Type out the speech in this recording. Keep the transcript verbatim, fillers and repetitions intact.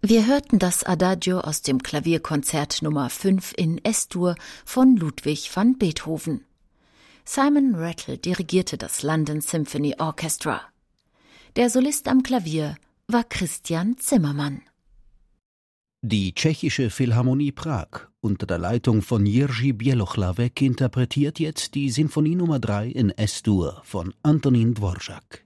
Wir hörten das Adagio aus dem Klavierkonzert Nummer fünf in S-Dur von Ludwig van Beethoven. Simon Rattle dirigierte das London Symphony Orchestra. Der Solist am Klavier war Christian Zimmermann. Die Tschechische Philharmonie Prag unter der Leitung von Jiří Bělohlavek interpretiert jetzt die Sinfonie Nummer drei in S-Dur von Antonín Dvořák.